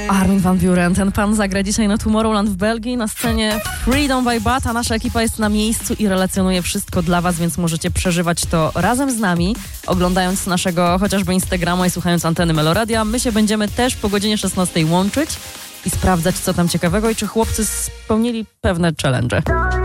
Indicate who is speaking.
Speaker 1: Armin van Buuren, ten pan zagra dzisiaj na Tomorrowland w Belgii na scenie Freedom by Bata. Nasza ekipa jest na miejscu i relacjonuje wszystko dla was, więc możecie przeżywać to razem z nami, oglądając naszego chociażby Instagrama i słuchając anteny Meloradia. My się będziemy też po godzinie 16 łączyć i sprawdzać, co tam ciekawego i czy chłopcy spełnili pewne challenge.